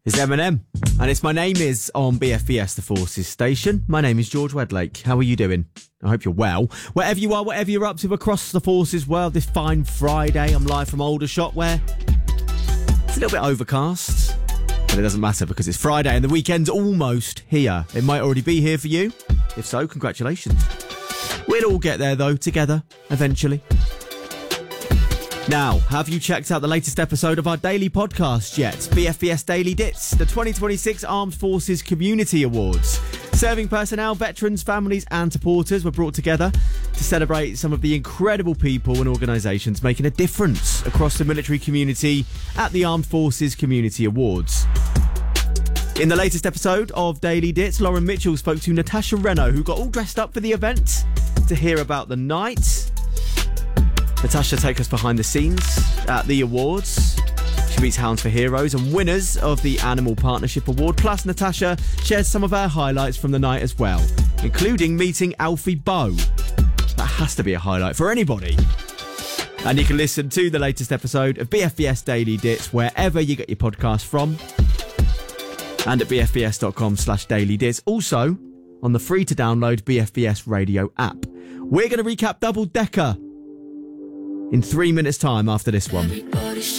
It's Eminem, and it's My Name Is on BFBS, the Forces station. My name is George Wedlake. How are you doing? I hope you're well. Wherever you are, whatever you're up to across the Forces world, this fine Friday, I'm live from Aldershot, where it's a little bit overcast, but it doesn't matter because it's Friday and the weekend's almost here. It might already be here for you. If so, congratulations. We'll all get there, though, together, eventually. Now, have you checked out the latest episode of our daily podcast yet? BFBS Daily Dits, the 2026 Armed Forces Community Awards. Serving personnel, veterans, families and supporters were brought together to celebrate some of the incredible people and organisations making a difference across the military community at the Armed Forces Community Awards. In the latest episode of Daily Dits, Lauren Mitchell spoke to Natasha Reno, who got all dressed up for the event to hear about the night. Natasha takes us behind the scenes at the awards. She meets Hounds for Heroes and winners of the Animal Partnership Award. Plus, Natasha shares some of her highlights from the night as well, including meeting Alfie Boe. That has to be a highlight for anybody. And you can listen to the latest episode of BFBS Daily Dits wherever you get your podcast from. And at bfbs.com/dailydits. Also, on the free-to-download BFBS radio app. We're going to recap Double Decker in 3 minutes' time after this one.